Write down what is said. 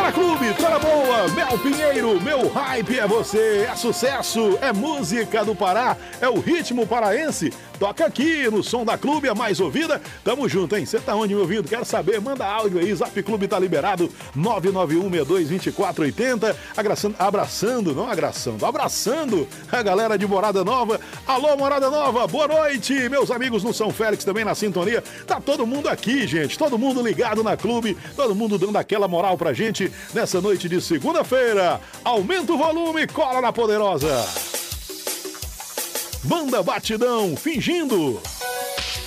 na Clube, tá na boa, Mel Pinheiro, meu hype é você, é sucesso, é música do Pará, é o ritmo paraense. Toca aqui no som da Clube, a mais ouvida. Tamo junto, hein? Você tá onde me ouvindo? Quero saber, manda áudio aí, Zap Clube tá liberado, 991622480. Abraçando a galera de Morada Nova. Alô, Morada Nova, boa noite, meus amigos no São Félix também na sintonia. Tá todo mundo aqui, gente, todo mundo ligado na Clube, todo mundo dando aquela moral pra gente nessa noite de segunda-feira. Aumenta o volume, cola na Poderosa. Banda Batidão, fingindo.